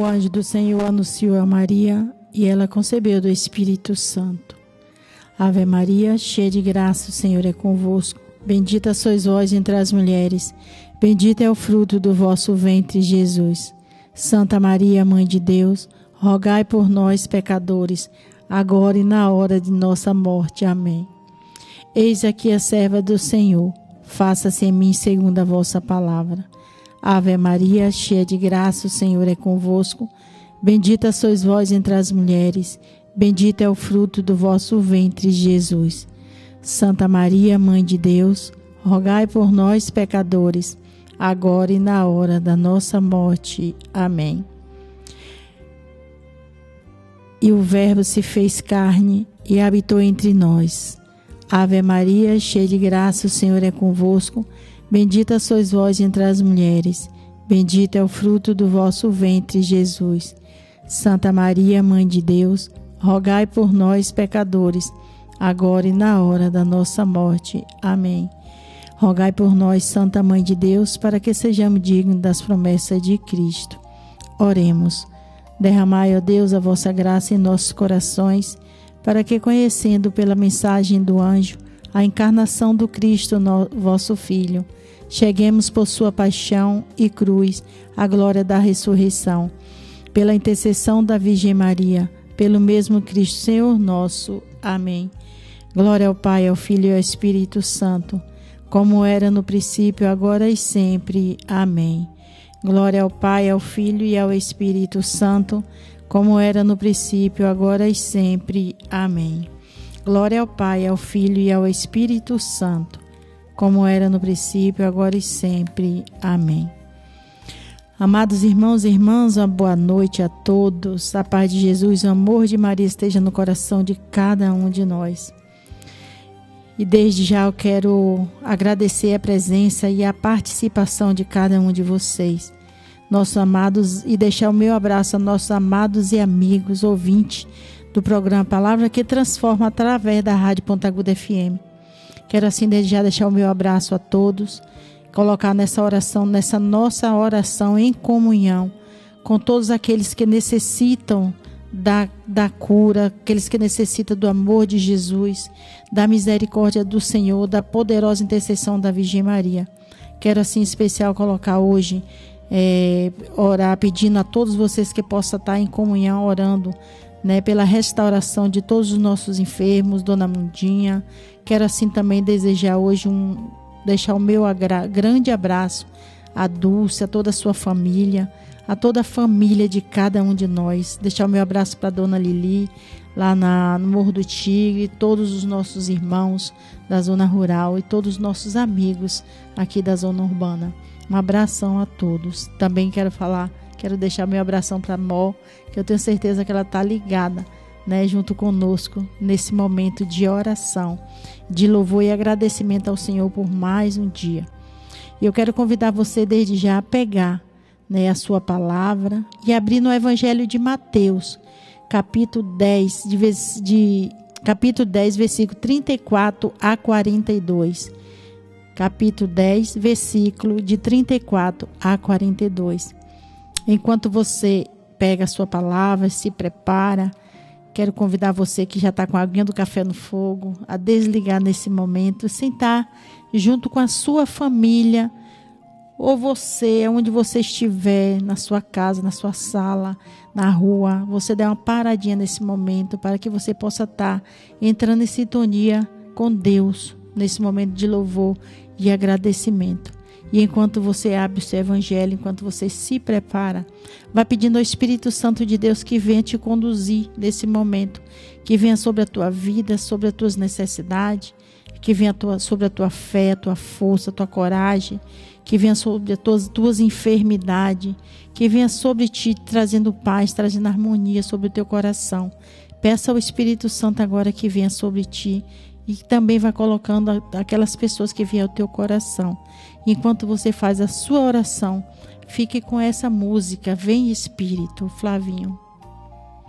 O anjo do Senhor anunciou a Maria e ela concebeu do Espírito Santo. Ave Maria, cheia de graça, o Senhor é convosco. Bendita sois vós entre as mulheres, bendito é o fruto do vosso ventre, Jesus. Santa Maria, Mãe de Deus, rogai por nós, pecadores, agora e na hora de nossa morte. Amém. Eis aqui a serva do Senhor, faça-se em mim segundo a vossa palavra. Ave Maria, cheia de graça, o Senhor é convosco. Bendita sois vós entre as mulheres, bendito é o fruto do vosso ventre, Jesus. Santa Maria, Mãe de Deus, rogai por nós, pecadores, agora e na hora da nossa morte. Amém. E o Verbo se fez carne e habitou entre nós. Ave Maria, cheia de graça, o Senhor é convosco. Bendita sois vós entre as mulheres, bendito é o fruto do vosso ventre, Jesus. Santa Maria, Mãe de Deus, rogai por nós, pecadores, agora e na hora da nossa morte. Amém. Rogai por nós, Santa Mãe de Deus, para que sejamos dignos das promessas de Cristo. Oremos. Derramai, ó Deus, a vossa graça em nossos corações, para que, conhecendo pela mensagem do anjo a encarnação do Cristo, vosso Filho, cheguemos por sua paixão e cruz à glória da ressurreição. Pela intercessão da Virgem Maria, pelo mesmo Cristo Senhor nosso. Amém. Glória ao Pai, ao Filho e ao Espírito Santo, como era no princípio, agora e sempre. Amém. Glória ao Pai, ao Filho e ao Espírito Santo, como era no princípio, agora e sempre. Amém. Glória ao Pai, ao Filho e ao Espírito Santo, como era no princípio, agora e sempre. Amém. Amados irmãos e irmãs, uma boa noite a todos. A paz de Jesus, o amor de Maria esteja no coração de cada um de nós. E desde já eu quero agradecer a presença e a participação de cada um de vocês, nossos amados, e deixar o meu abraço a nossos amados e amigos ouvintes do programa Palavra que Transforma através da Rádio Ponta Aguda FM. Quero assim desde já deixar o meu abraço a todos, colocar nessa oração, nessa nossa oração em comunhão com todos aqueles que necessitam da cura, aqueles que necessitam do amor de Jesus, da misericórdia do Senhor, da poderosa intercessão da Virgem Maria. Quero assim em especial colocar hoje, orar pedindo a todos vocês que possam estar em comunhão, orando, pela restauração de todos os nossos enfermos, Dona Mundinha. Quero assim também desejar hoje deixar o meu grande abraço a Dulce, a toda a sua família, a toda a família de cada um de nós. Deixar o meu abraço para a Dona Lili, lá no Morro do Tigre, todos os nossos irmãos da zona rural e todos os nossos amigos aqui da zona urbana. Um abração a todos. Também quero deixar meu abração para a Mó, que eu tenho certeza que ela está ligada, junto conosco nesse momento de oração, de louvor e agradecimento ao Senhor por mais um dia. E eu quero convidar você desde já a pegar a sua palavra e abrir no Evangelho de Mateus, capítulo 10, versículo 34 a 42. Capítulo 10, versículo de 34 a 42. Enquanto você pega a sua palavra, se prepara, quero convidar você que já está com a aguinha do café no fogo, a desligar nesse momento, sentar junto com a sua família, ou você, onde você estiver, na sua casa, na sua sala, na rua, você dá uma paradinha nesse momento para que você possa estar entrando em sintonia com Deus, nesse momento de louvor e agradecimento. E enquanto você abre o seu evangelho, enquanto você se prepara, vai pedindo ao Espírito Santo de Deus que venha te conduzir nesse momento, que venha sobre a tua vida, sobre as tuas necessidades, que venha sobre a tua fé, a tua força, a tua coragem, que venha sobre as tuas enfermidades, que venha sobre ti trazendo paz, trazendo harmonia sobre o teu coração. Peça ao Espírito Santo agora que venha sobre ti e também vai colocando aquelas pessoas que vêm ao teu coração. Enquanto você faz a sua oração, fique com essa música, Vem Espírito, Flavinho.